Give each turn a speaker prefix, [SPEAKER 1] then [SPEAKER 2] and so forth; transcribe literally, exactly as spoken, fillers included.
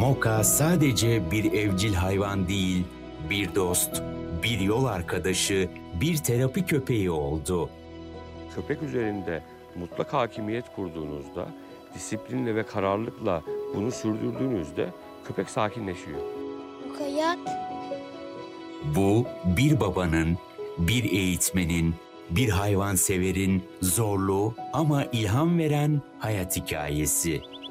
[SPEAKER 1] Moka sadece bir evcil hayvan değil, bir dost, bir yol arkadaşı, bir terapi köpeği oldu.
[SPEAKER 2] Köpek üzerinde mutlak hakimiyet kurduğunuzda, disiplinle ve kararlılıkla bunu sürdürdüğünüzde köpek sakinleşiyor.
[SPEAKER 3] Moka'ya
[SPEAKER 1] Bu bir babanın, bir eğitmenin, bir hayvanseverin zorlu ama ilham veren hayat hikayesi.